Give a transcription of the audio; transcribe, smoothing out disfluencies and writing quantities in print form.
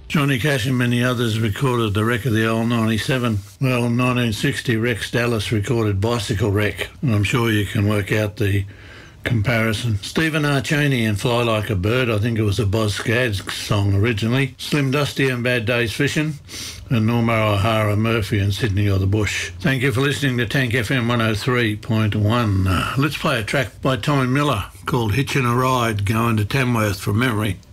Johnny Cash and many others recorded the wreck of the old 97. Well, in 1960, Rex Dallas recorded Bicycle Wreck, and I'm sure you can work out the comparison. Stephen R. Chaney and Fly Like a Bird, I think it was a Boz Scaggs song originally. Slim Dusty and Bad Days Fishing, and Norma O'Hara Murphy and Sydney or the Bush. Thank you for listening to Tank FM 103.1. Let's play a track by Tommy Miller called Hitchin' a Ride, Going to Tamworth from memory.